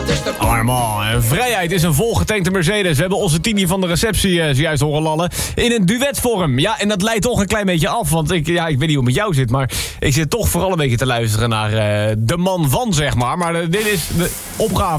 Armand, vrijheid is een volgetankte Mercedes. We hebben onze Tini van de receptie zojuist horen lallen. In een duetvorm. Ja, en dat leidt toch een klein beetje af. Want ik weet niet hoe het met jou zit, maar ik zit toch vooral een beetje te luisteren naar de man van, zeg maar. Maar dit is de opgave.